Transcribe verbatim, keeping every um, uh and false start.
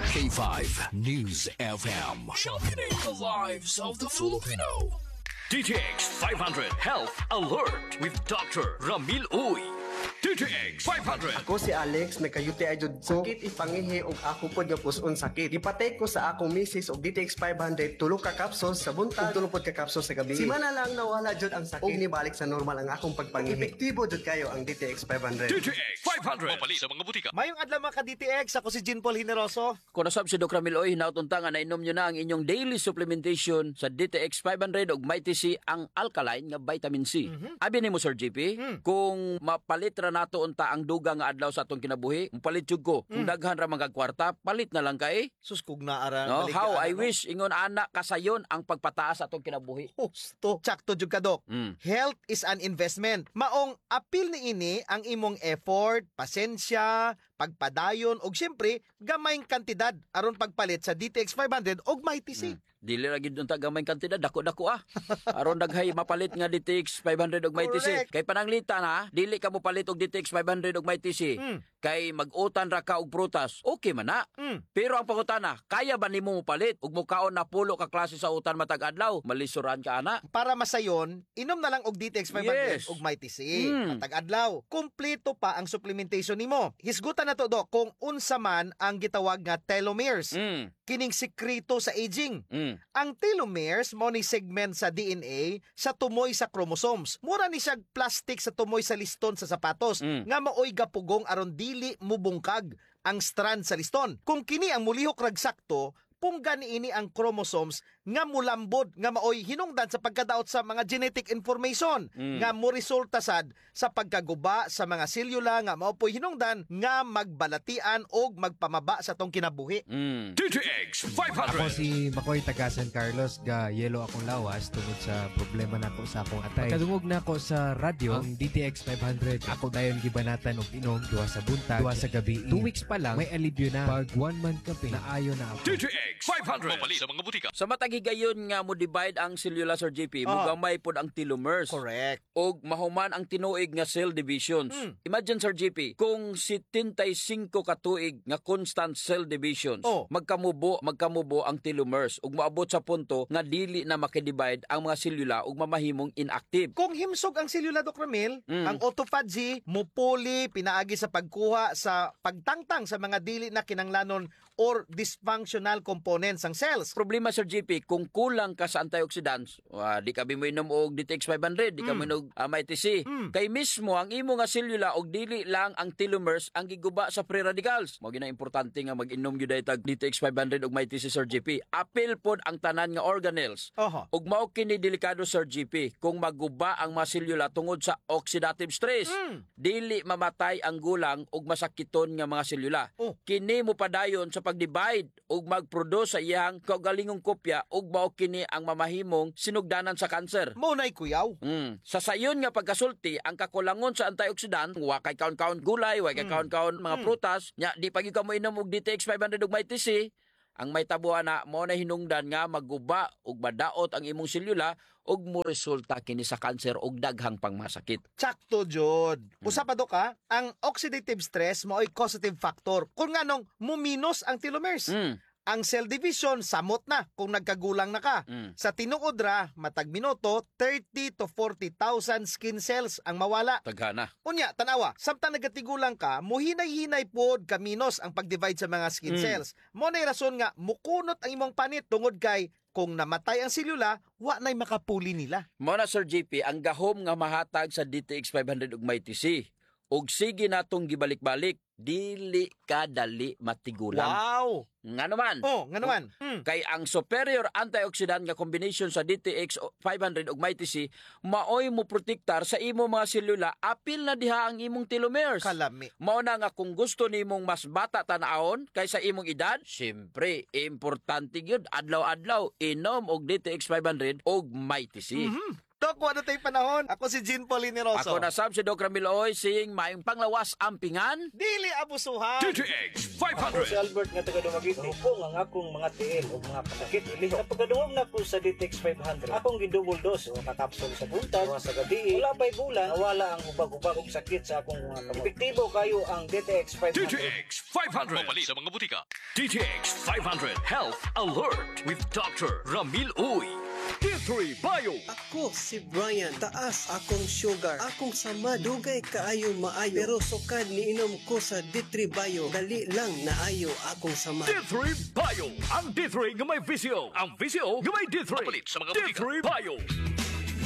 K five News F M. Sharpening the lives of the Filipino. D T X five hundred Health Alert with Doctor Ramil Uy. D T X five hundred. Ako si Alex, may kayuti ay jud ko. Sakit ipangihi og ako pod nga puson sakit. Ipatay ko sa akong misis og D T X five hundred tulo ka capsules sa buntag ug tulo pod ka capsules sa gabi. Simana lang nawala jud ang sakit. Og nibalik sa normal ang akong pagpangihi. Epektibo jud kayo ang D T X five hundred. D T X five hundred. Mapali sa mga butika. Mayong adlaw mga ka-D T X, ako si Jean Paul Hineroso. Kung nasab si Doctor Ramil Uy, nautunta nga nainom nyo na ang inyong daily supplementation sa D T X five hundred og Mighty C ang alkaline nga vitamin C. Mm-hmm. Abi ni mo Sir G P, mm. kung mapalit ra nato unta ang duga nga adlaw sa atong kinabuhi, palit jud ko. Mm. Kung daghan ra mga kwarta, palit na lang kay. Sus kog na ara. No, how I no? wish ingon ana kasayon ang pagpataas sa atong kinabuhi. Husto. Tsakto jud ka dok. Mm. Health is an investment. Maong apil ni ini ang imong effort, pasensya, pagpadayon og syempre gamayng kantidad aron pagpalit sa D T X five hundred og Mighty C. Mm. Dili ra gid unta gamay kantidad, dako-dako ah. Aron daghay mapalit nga D T X five hundred og Mighty C. Kay pananglitan ha, dili ka mo palit og D T X five hundred og Mighty C. Mm. Kay mag-utan ra ka og prutas, okay man na. Mm. Pero ang pangutana, kaya ba nimo mo palit ug mukaon na pulo ka klase sa utan matag adlaw? Malisuran ka ana. Para masayon, inom na lang og D T X five hundred yes. og Mighty C. Mm. Matag adlaw. Kumpleto pa ang supplementation nimo. Hisgutan na to dok kung unsa man ang gitawag nga telomeres. Mm. Kining sikreto sa aging. Mm. Ang telomeres mao ni segment sa D N A sa tumoy sa chromosomes. Mura ni siya plastic sa tumoy sa liston sa sapatos mm. nga maoy gapugong aron dili mubungkag ang strand sa liston. Kung kini ang mulihok rag sakto, punggan ini ang chromosomes nga mulambod nga maoy hinungdan sa pagkadaot sa mga genetic information mm. nga mo resulta sad sa pagkaguba sa mga selula nga maopoy hinungdan nga magbalatian og magpamaba sa tong kinabuhi. Mm. D T X five hundred. Ako si Makoy taga San Carlos, ga yelo akong lawas tungod sa problema nako sa akong atay. Pagkadungog nako sa radyo ang D T X five hundred, ako dayon gibanatan og inom duha sa buntag, duha sa gabi. Two weeks pa lang may alibyo na. Pag one month kape, naayo na ako. D T X five hundred. Mapali sa mga butika. Sa matagigayon nga mo divide ang selula Sir G P, uh, mugamay pod ang telomeres. Correct. Og mahuman ang tinuig nga cell divisions. Mm. Imagine Sir G P, kung seventy-five ka tuig nga constant cell divisions, oh. magkamubo, magkamubo ang telomeres ug maabot sa punto nga dili na makidivide ang mga selula ug mamahimong inactive. Kung himsog ang selula Doc Ramil, mm. ang autophagy mupuli pinaagi sa pagkuha sa pagtangtang sa mga dili na kinanglanon or dysfunctional components ng cells. Problema Sir G P, kung kulang ka sa antioxidants, uh, di ka mo inom og D T X five hundred, di ka mo inom uh, Mighty C. Mm. Kay mismo ang imo nga selula og dili lang ang telomeres ang giguba sa free radicals. Mao gina importante nga mag-inom gyud tag D T X five hundred og Mighty C Sir G P. Apil pod ang tanan nga organelles. Uh-huh. Ug mao kini delikado Sir G P kung maguba ang mga selula tungod sa oxidative stress. Mm. Dili mamatay ang gulang ug masakiton nga mga selula. Oh. Kini mo padayon sa pag-divide ug mag-produce sa iyang kaugalingong kopya ug mao kini ang mamahimong sinugdanan sa kanser. Mao nay kuyaw. Mm. Sa sayon nga pagkasulti, ang kakulangon sa antioxidant, wa kay kaon-kaon gulay, wa kay mm. kaon-kaon mga mm. prutas, nya di pagi ka mo inom og D T X five hundred ug Mighty C, ang may tabuhan na mo na hinungdan nga maguba ug madaot ang imong selula ug mo resulta kini sa kanser ug daghang pangmasakit. Tsakto jud. Usa pa dok ha, ang oxidative stress mao'y causative factor. Kung nganong muminos ang telomeres. Mm. Ang cell division samot na kung nagkagulang na ka. Mm. Sa tinuod ra matag minuto thirty to forty thousand skin cells ang mawala. Taghana. Unya, tanawa, samtang nagatigulang ka, muhinay-hinay pod kaminos ang pag-divide sa mga skin Mm. cells. Mo nay rason nga mukunot ang imong panit tungod kay kung namatay ang selula, wa nay makapuli nila. Mo na Sir G P, ang gahom nga mahatag sa D T X five hundred ug Mighty C. Ug sige natong gibalik-balik, dili ka dali matigulang. Wow! Nga naman. Oh, nga naman. Hmm. Kay ang superior antioxidant nga combination sa D T X five hundred ug Mighty C maoy mo protektar sa imo mga selula apil na diha ang imong telomeres. Kalami. Mao na nga kung gusto nimong mas bata tan-awon kaysa imong edad, syempre importante gyud adlaw-adlaw inom og D T X five hundred ug Mighty C. Mm-hmm. Dok, Ako ano tayo panahon. Ako si Jean Paul Lineroso. Ako na sab si Doc Ramil Oy sing maayong panglawas ampingan. Dili abusuhan. D T X five Ako si hundred. Albert nga taga Dumaguete. Hupong ang akong mga tiil o mga pasakit ilihok. Sa pagkadungog na ko sa D T X five hundred, akong gidouble dose o kakapsol sa buntag, o sa gabi. Wala pa'y bulan, nawala ang ubag-ubag og sakit sa akong mga kamot. Epektibo kayo ang D T X five D hundred. T X five hundred. Mapalit sa mga butika. D T X five hundred Health Alert with Doctor Ramil Uy. D three Bio. Ako si Brian, taas akong sugar, akong sama, dugay kaayo maayo, pero sukad ni inom ko sa D three Bio, dali lang naayo akong sama. D three Bio. Ang D three nga may visyo. Ang visyo nga may D three. Mapalit sa mga butika. D three Bio.